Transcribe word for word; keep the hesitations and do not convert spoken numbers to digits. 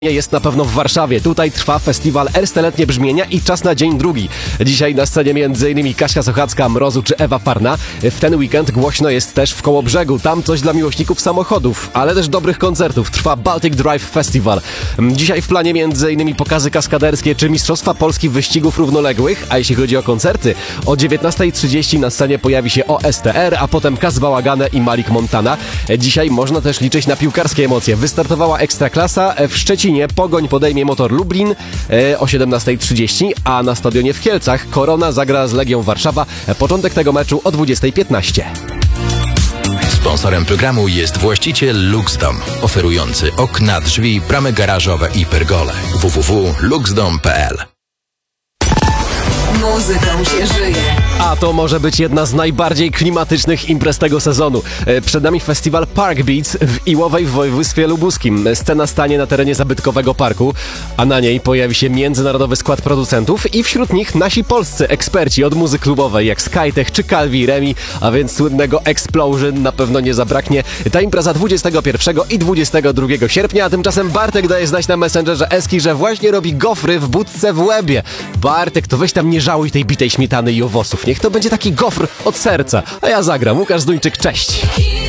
Jest na pewno w Warszawie. Tutaj trwa festiwal Ersteletnie Brzmienia i czas na dzień drugi. Dzisiaj na scenie między innymi Kasia Sochacka, Mrozu czy Ewa Parna. W ten weekend głośno jest też w Kołobrzegu. Tam coś dla miłośników samochodów, ale też dobrych koncertów. Trwa Baltic Drive Festival. Dzisiaj w planie między innymi pokazy kaskaderskie czy Mistrzostwa Polski wyścigów równoległych. A jeśli chodzi o koncerty, o dziewiętnasta trzydzieści na scenie pojawi się O S T R, a potem Kaz Bałagane i Malik Montana. Dzisiaj można też liczyć na piłkarskie emocje. Wystartowała Ekstraklasa w Szczecinie. Pogoń podejmie Motor Lublin e, o siedemnasta trzydzieści, a na stadionie w Kielcach Korona zagra z Legią Warszawa. Początek tego meczu o dwudziesta piętnaście. Sponsorem programu jest właściciel Luxdom, oferujący okna, drzwi, bramy garażowe i pergole. w w w kropka luxdom kropka p l. Muzyką się żyje. A to może być jedna z najbardziej klimatycznych imprez tego sezonu. Przed nami festiwal Park Beats w Iłowej w województwie lubuskim. Scena stanie na terenie zabytkowego parku, a na niej pojawi się międzynarodowy skład producentów i wśród nich nasi polscy eksperci od muzyki klubowej jak Skytech czy Calvi Remi, a więc słynnego Explosion na pewno nie zabraknie. Ta impreza dwudziestego pierwszego i dwudziestego drugiego sierpnia, a tymczasem Bartek daje znać na Messengerze Eski, że właśnie robi gofry w budce w Łebie. Bartek, to weź tam nie żałuj tej bitej śmietany i owoców. Niech to będzie taki gofr od serca. A ja zagram. Łukasz Zduńczyk, cześć!